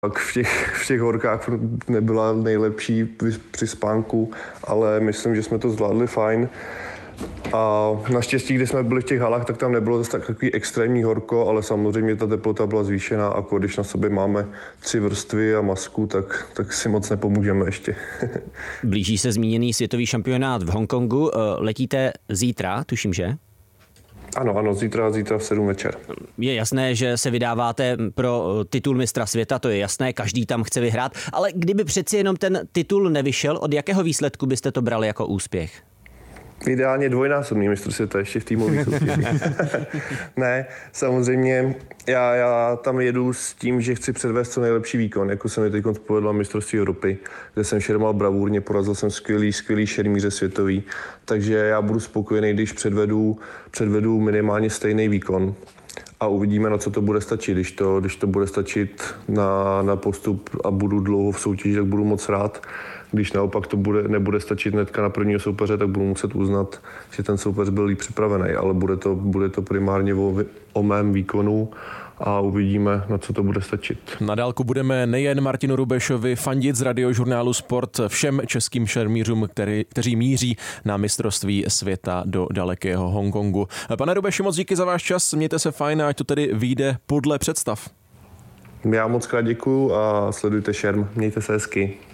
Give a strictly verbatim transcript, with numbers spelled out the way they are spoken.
Tak v těch, v těch horkách nebyla nejlepší při spánku, ale myslím, že jsme to zvládli fajn. A naštěstí, když jsme byli v těch halách, tak tam nebylo zase takový extrémní horko, ale samozřejmě ta teplota byla zvýšená a když na sobě máme tři vrstvy a masku, tak, tak si moc nepomůžeme ještě. Blíží se zmíněný světový šampionát v Hongkongu. Letíte zítra, tuším, že? Ano, ano, zítra, zítra v sedm večer. Je jasné, že se vydáváte pro titul mistra světa, to je jasné, každý tam chce vyhrát, ale kdyby přeci jenom ten titul nevyšel, od jakého výsledku byste to brali jako úspěch? Ideálně dvojnásobný mistr světa ještě v týmových soutěžích. Ne, samozřejmě já, já tam jedu s tím, že chci předvést co nejlepší výkon, jako se mi teď povedlo mistrovství Evropy, kde jsem šermal bravurně, porazil jsem skvělý, skvělý šermíře světový, takže já budu spokojený, když předvedu, předvedu minimálně stejný výkon. A uvidíme, na co to bude stačit. Když to, když to bude stačit na, na postup a budu dlouho v soutěži, tak budu moc rád. Když naopak to bude, nebude stačit hnedka na prvního soupeře, tak budu muset uznat, že ten soupeř byl líp připravený. Ale bude to, bude to primárně o, o mém výkonu a uvidíme, na co to bude stačit. Na dálku budeme nejen Martinu Rubešovi fandit z Radiožurnálu Sport, všem českým šermířům, který, kteří míří na mistrovství světa do dalekého Hongkongu. Pane Rubeši, moc díky za váš čas, mějte se fajn, ať to tedy vyjde podle představ. Já moc krát děkuju a sledujte šerm. Mějte se hezky.